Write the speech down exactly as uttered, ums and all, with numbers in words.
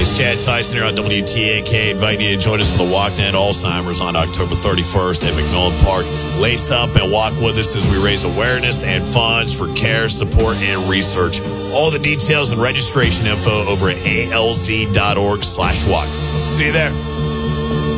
It's Chad Tyson here on W T A K, inviting you to join us for the Walk to End Alzheimer's on October thirty-first at McMillan Park. Lace up and walk with us as we raise awareness and funds for care, support, and research. All the details and registration info over at A L Z dot org slash walk. See you there.